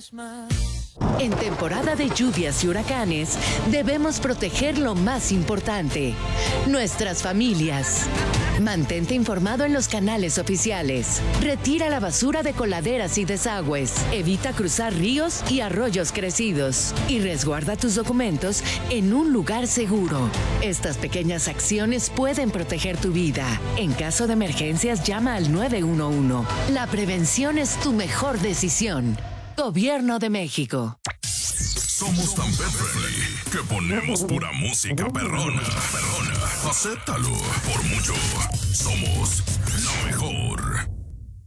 En temporada de lluvias y huracanes, debemos proteger lo más importante, nuestras familias. Mantente informado en los canales oficiales. Retira la basura de coladeras y desagües. Evita cruzar ríos y arroyos crecidos. Y resguarda tus documentos en un lugar seguro. Estas pequeñas acciones pueden proteger tu vida. En caso de emergencias, llama al 911. La prevención es tu mejor decisión. Gobierno de México. Somos tan pet friendly que ponemos pura música perrona. Acéptalo. Por mucho, somos la mejor.